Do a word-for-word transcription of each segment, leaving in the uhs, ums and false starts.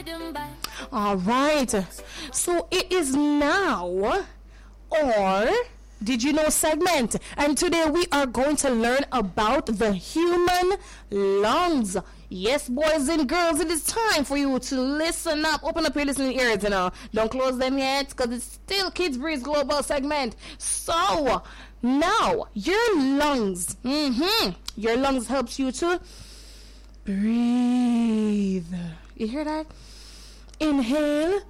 All right. So it is now, or did you know segment, and today we are going to learn about the human lungs. Yes, boys and girls, it is time for you to listen up. Open up your listening ears, you know. Don't close them yet, because it's still Kids Breeze Global segment. So now your lungs, mm-hmm, your lungs helps you to breathe. You hear that? Inhale,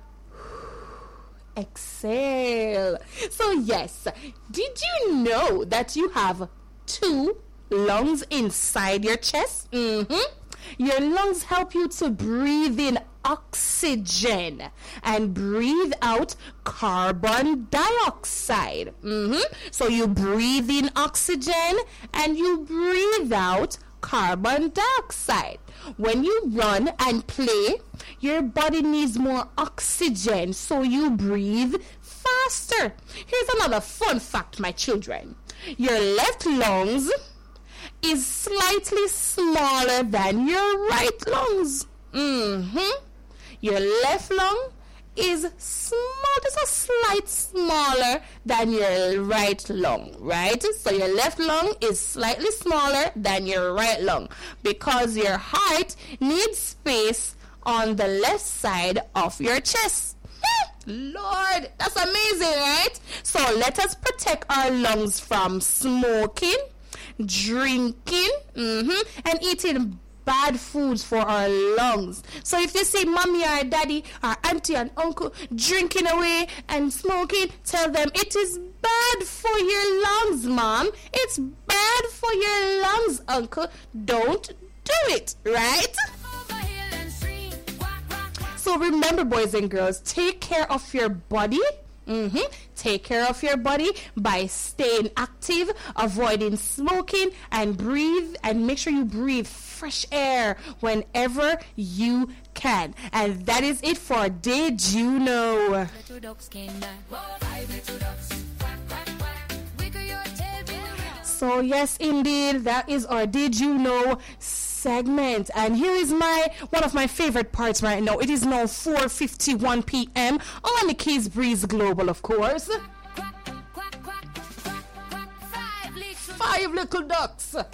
exhale. So yes, did you know that you have two lungs inside your chest? Mm-hmm. Your lungs help you to breathe in oxygen and breathe out carbon dioxide. Mm-hmm. So you breathe in oxygen and you breathe out carbon dioxide. When you run and play, your body needs more oxygen, so you breathe faster. Here's another fun fact, my children. Your left lungs is slightly smaller than your right lungs. Mm-hmm. Your left lung is small, just a slight smaller than your right lung, right? So your left lung is slightly smaller than your right lung because your heart needs space on the left side of your chest. Lord, that's amazing, right? So let us protect our lungs from smoking, drinking, mm-hmm, and eating bad foods for our lungs. So if you see mommy or daddy or auntie and uncle drinking away and smoking, tell them it is bad for your lungs, mom. It's bad for your lungs, uncle. Don't do it, right? So remember, boys and girls, take care of your body. Mm-hmm. Take care of your body by staying active, avoiding smoking, and breathe, and make sure you breathe fresh air whenever you can. And that is it for Did You Know? So yes, indeed, that is our Did You Know segment. And here is my one of my favorite parts right now. It is now four fifty-one p.m. on the Kids Breeze Global, of course. Five little ducks.